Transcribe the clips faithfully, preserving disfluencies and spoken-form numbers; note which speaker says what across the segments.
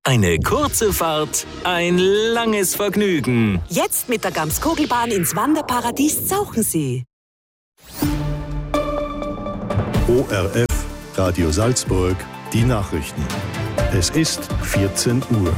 Speaker 1: Eine kurze Fahrt, ein langes Vergnügen.
Speaker 2: Jetzt mit der Gamskogelbahn ins Wanderparadies Zauchensee.
Speaker 3: O R F, Radio Salzburg, die Nachrichten. Es ist vierzehn Uhr.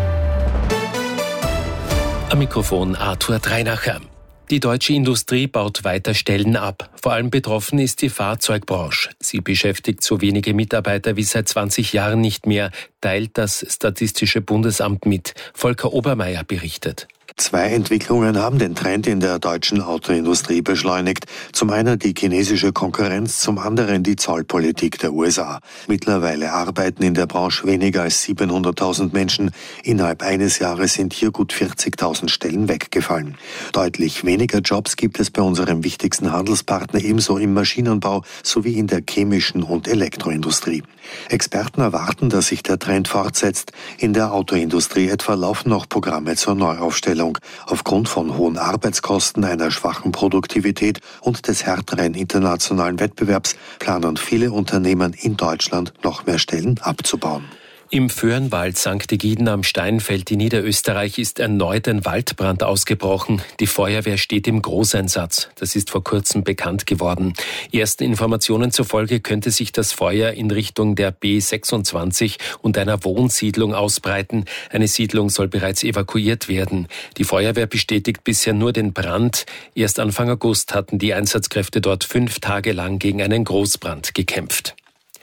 Speaker 4: Am Mikrofon Arthur Dreinacher. Die deutsche Industrie baut weiter Stellen ab. Vor allem betroffen ist die Fahrzeugbranche. Sie beschäftigt so wenige Mitarbeiter wie seit zwanzig Jahren nicht mehr, teilt das Statistische Bundesamt mit. Volker Obermeier berichtet.
Speaker 5: Zwei Entwicklungen haben den Trend in der deutschen Autoindustrie beschleunigt. Zum einen die chinesische Konkurrenz, zum anderen die Zollpolitik der U S A. Mittlerweile arbeiten in der Branche weniger als siebenhunderttausend Menschen. Innerhalb eines Jahres sind hier gut vierzigtausend Stellen weggefallen. Deutlich weniger Jobs gibt es bei unserem wichtigsten Handelspartner, ebenso im Maschinenbau sowie in der chemischen und Elektroindustrie. Experten erwarten, dass sich der Trend fortsetzt. In der Autoindustrie etwa laufen noch Programme zur Neuaufstellung. Aufgrund von hohen Arbeitskosten, einer schwachen Produktivität und des härteren internationalen Wettbewerbs planen viele Unternehmen in Deutschland noch mehr Stellen abzubauen.
Speaker 4: Im Föhrenwald Sankt Egiden am Steinfeld in Niederösterreich ist erneut ein Waldbrand ausgebrochen. Die Feuerwehr steht im Großeinsatz. Das ist vor kurzem bekannt geworden. Ersten Informationen zufolge könnte sich das Feuer in Richtung der B sechsundzwanzig und einer Wohnsiedlung ausbreiten. Eine Siedlung soll bereits evakuiert werden. Die Feuerwehr bestätigt bisher nur den Brand. Erst Anfang August hatten die Einsatzkräfte dort fünf Tage lang gegen einen Großbrand gekämpft.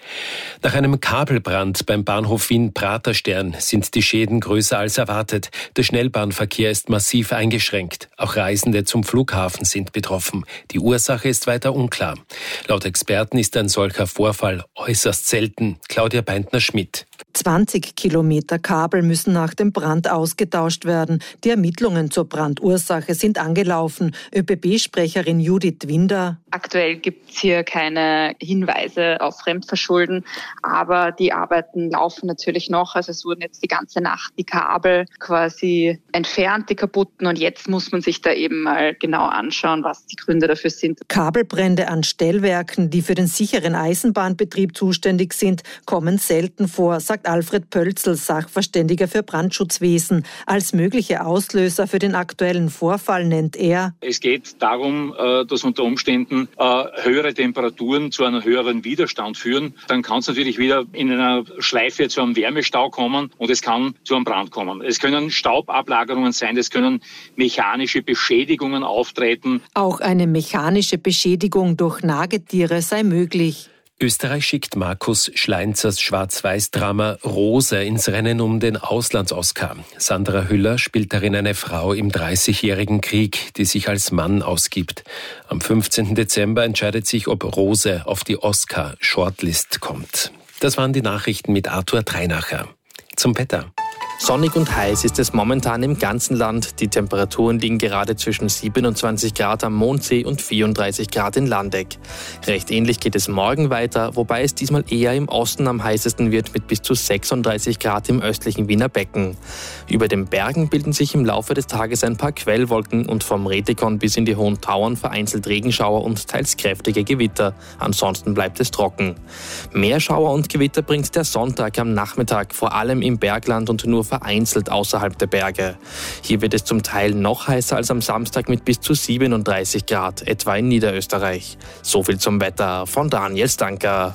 Speaker 4: Nach einem Kabelbrand beim Bahnhof Wien-Praterstern sind die Schäden größer als erwartet. Der Schnellbahnverkehr ist massiv eingeschränkt. Auch Reisende zum Flughafen sind betroffen. Die Ursache ist weiter unklar. Laut Experten ist ein solcher Vorfall äußerst selten. Claudia Beintner-Schmidt.
Speaker 6: zwanzig Kilometer Kabel müssen nach dem Brand ausgetauscht werden. Die Ermittlungen zur Brandursache sind angelaufen. ÖBB-Sprecherin Judith Winder.
Speaker 7: Aktuell gibt es hier keine Hinweise auf Fremdverschulden, aber die Arbeiten laufen natürlich noch. Also es wurden jetzt die ganze Nacht die Kabel quasi entfernt, die kaputten, und jetzt muss man sich da eben mal genau anschauen, was die Gründe dafür sind.
Speaker 6: Kabelbrände an Stellwerken, die für den sicheren Eisenbahnbetrieb zuständig sind, kommen selten vor, sagt Alfred Pölzl, Sachverständiger für Brandschutzwesen. Als mögliche Auslöser für den aktuellen Vorfall nennt er:
Speaker 8: Es geht darum, dass unter Umständen höhere Temperaturen zu einem höheren Widerstand führen. Dann kann es natürlich wieder in einer Schleife zu einem Wärmestau kommen und es kann zu einem Brand kommen. Es können Staubablagerungen sein, es können mechanische Beschädigungen auftreten.
Speaker 6: Auch eine mechanische Beschädigung durch Nagetiere sei möglich.
Speaker 4: Österreich schickt Markus Schleinzers Schwarz-Weiß-Drama Rose ins Rennen um den Auslands-Oscar. Sandra Hüller spielt darin eine Frau im dreißigjährigen Krieg, die sich als Mann ausgibt. Am fünfzehnten Dezember entscheidet sich, ob Rose auf die Oscar-Shortlist kommt. Das waren die Nachrichten mit Arthur Dreinacher. Zum Wetter.
Speaker 9: Sonnig und heiß ist es momentan im ganzen Land. Die Temperaturen liegen gerade zwischen siebenundzwanzig Grad am Mondsee und vierunddreißig Grad in Landeck. Recht ähnlich geht es morgen weiter, wobei es diesmal eher im Osten am heißesten wird mit bis zu sechsunddreißig Grad im östlichen Wiener Becken. Über den Bergen bilden sich im Laufe des Tages ein paar Quellwolken und vom Rätikon bis in die Hohen Tauern vereinzelt Regenschauer und teils kräftige Gewitter. Ansonsten bleibt es trocken. Mehr Schauer und Gewitter bringt der Sonntag am Nachmittag, vor allem im Bergland und nur vereinzelt außerhalb der Berge. Hier wird es zum Teil noch heißer als am Samstag mit bis zu siebenunddreißig Grad, etwa in Niederösterreich. So viel zum Wetter von Daniel Stanker.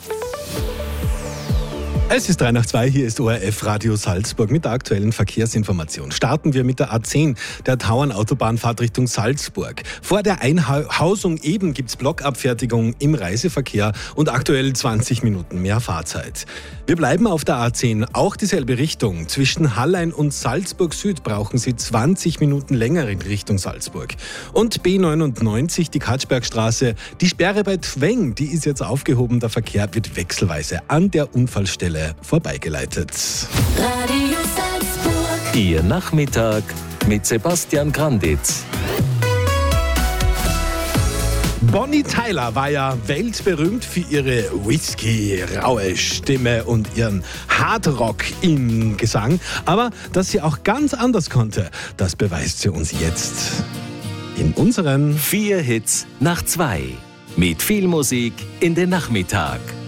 Speaker 10: Es ist drei nach zwei, hier ist O R F Radio Salzburg mit der aktuellen Verkehrsinformation. Starten wir mit der A zehn, der Tauernautobahn-Fahrt Richtung Salzburg. Vor der Einhausung eben gibt es Blockabfertigung im Reiseverkehr und aktuell zwanzig Minuten mehr Fahrzeit. Wir bleiben auf der A zehn, auch dieselbe Richtung. Zwischen Hallein und Salzburg Süd brauchen Sie zwanzig Minuten länger in Richtung Salzburg. Und B neunundneunzig, die Katschbergstraße, die Sperre bei Tweng, die ist jetzt aufgehoben. Der Verkehr wird wechselweise an der Unfallstelle vorbeigeleitet.
Speaker 1: Radio Salzburg. Ihr Nachmittag mit Sebastian Granditz.
Speaker 10: Bonnie Tyler war ja weltberühmt für ihre whisky-raue Stimme und ihren Hardrock im Gesang. Aber dass sie auch ganz anders konnte, das beweist sie uns jetzt. In unseren
Speaker 1: Vier Hits nach zwei. Mit viel Musik in den Nachmittag.